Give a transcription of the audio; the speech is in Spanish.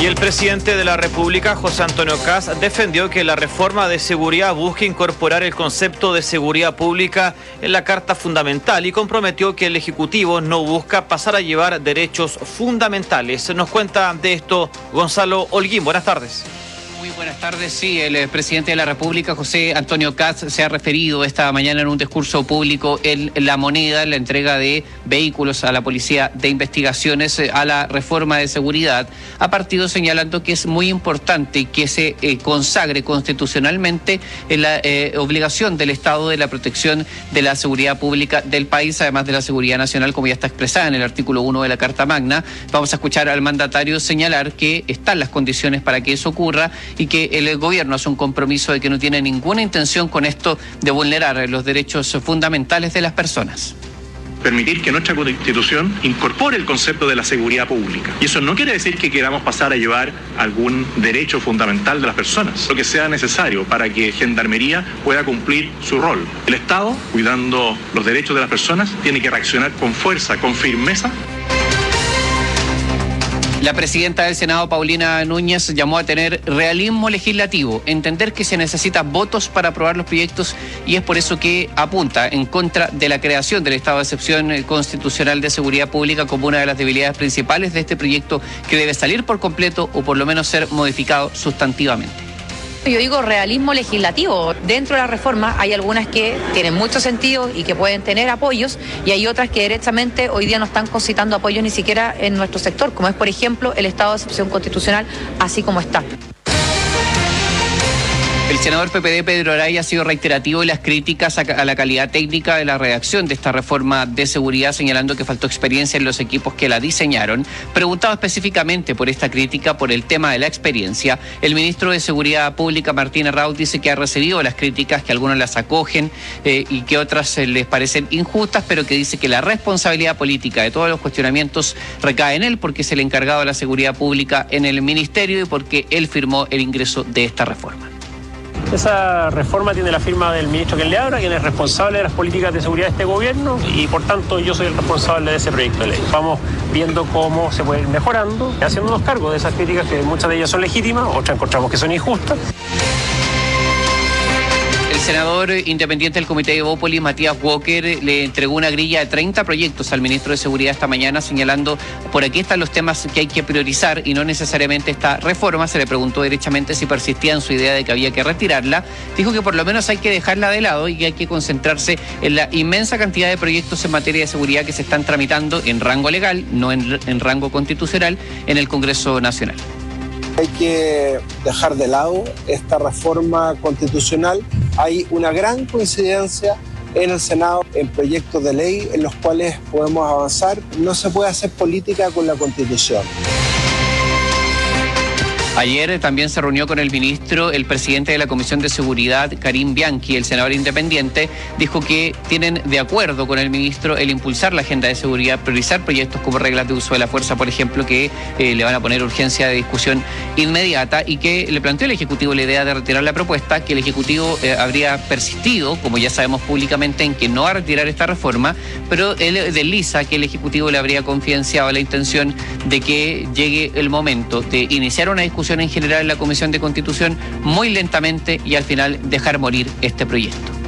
Y el presidente de la República, José Antonio Kast, defendió que la reforma de seguridad busque incorporar el concepto de seguridad pública en la Carta Fundamental y comprometió que el Ejecutivo no busca pasar a llevar derechos fundamentales. Nos cuenta de esto Gonzalo Holguín. Buenas tardes. Muy buenas tardes. Sí, el presidente de la República, José Antonio Kast, se ha referido esta mañana en un discurso público en La Moneda, en la entrega de vehículos a la Policía de Investigaciones, a la reforma de seguridad. Ha partido señalando que es muy importante que se consagre constitucionalmente la obligación del Estado de la protección de la seguridad pública del país, además de la seguridad nacional, como ya está expresada en el artículo 1 de la Carta Magna. Vamos a escuchar al mandatario señalar que están las condiciones para que eso ocurra y que el gobierno hace un compromiso de que no tiene ninguna intención con esto de vulnerar los derechos fundamentales de las personas. Permitir que nuestra Constitución incorpore el concepto de la seguridad pública. Y eso no quiere decir que queramos pasar a llevar algún derecho fundamental de las personas, lo que sea necesario para que Gendarmería pueda cumplir su rol. El Estado, cuidando los derechos de las personas, tiene que reaccionar con fuerza, con firmeza. La presidenta del Senado, Paulina Núñez, llamó a tener realismo legislativo, entender que se necesitan votos para aprobar los proyectos y es por eso que apunta en contra de la creación del estado de excepción constitucional de seguridad pública como una de las debilidades principales de este proyecto que debe salir por completo o por lo menos ser modificado sustantivamente. Yo digo realismo legislativo. Dentro de la reforma hay algunas que tienen mucho sentido y que pueden tener apoyos y hay otras que directamente hoy día no están concitando apoyos ni siquiera en nuestro sector, como es por ejemplo el estado de excepción constitucional así como está. El senador PPD Pedro Araya ha sido reiterativo en las críticas a la calidad técnica de la redacción de esta reforma de seguridad, señalando que faltó experiencia en los equipos que la diseñaron. Preguntado específicamente por esta crítica, por el tema de la experiencia, el ministro de Seguridad Pública, Martín Arraut, dice que ha recibido las críticas, que algunos las acogen y que otras les parecen injustas, pero que dice que la responsabilidad política de todos los cuestionamientos recae en él, porque es el encargado de la seguridad pública en el ministerio y porque él firmó el ingreso de esta reforma. Esa reforma tiene la firma del ministro Ken Leabra, quien es responsable de las políticas de seguridad de este gobierno y por tanto yo soy el responsable de ese proyecto de ley. Vamos viendo cómo se puede ir mejorando, haciéndonos cargo de esas críticas que muchas de ellas son legítimas, otras encontramos que son injustas. El senador independiente del Comité de Evópolis, Matías Walker, le entregó una grilla de 30 proyectos al ministro de Seguridad esta mañana, señalando por aquí están los temas que hay que priorizar y no necesariamente esta reforma. Se le preguntó derechamente si persistía en su idea de que había que retirarla. Dijo que por lo menos hay que dejarla de lado y que hay que concentrarse en la inmensa cantidad de proyectos en materia de seguridad que se están tramitando en rango legal, no en rango constitucional, en el Congreso Nacional. Hay que dejar de lado esta reforma constitucional. Hay una gran coincidencia en el Senado en proyectos de ley en los cuales podemos avanzar. No se puede hacer política con la Constitución. Ayer también se reunió con el ministro, el presidente de la Comisión de Seguridad, Karim Bianchi, el senador independiente, dijo que tienen de acuerdo con el ministro el impulsar la agenda de seguridad, priorizar proyectos como reglas de uso de la fuerza, por ejemplo, que le van a poner urgencia de discusión inmediata y que le planteó al Ejecutivo la idea de retirar la propuesta, que el Ejecutivo habría persistido, como ya sabemos públicamente, en que no va a retirar esta reforma, pero él desliza que el Ejecutivo le habría confidenciado la intención de que llegue el momento de iniciar una discusión en general en la Comisión de Constitución muy lentamente y al final dejar morir este proyecto.